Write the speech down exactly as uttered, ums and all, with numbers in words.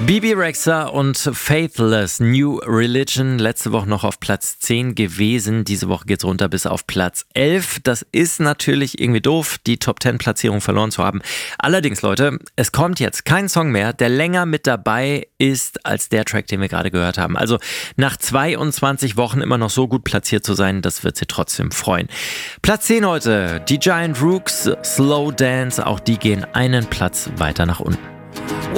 Bebe Rexha und Faithless, New Religion, letzte Woche noch auf Platz zehn gewesen. Diese Woche geht's runter bis auf Platz elf. Das ist natürlich irgendwie doof, die Top zehn Platzierung verloren zu haben. Allerdings, Leute, es kommt jetzt kein Song mehr, der länger mit dabei ist als der Track, den wir gerade gehört haben. Also nach zweiundzwanzig Wochen immer noch so gut platziert zu sein, das wird sie trotzdem freuen. Platz zehn heute, die Giant Rooks, Slow Dance, auch die gehen einen Platz weiter nach unten.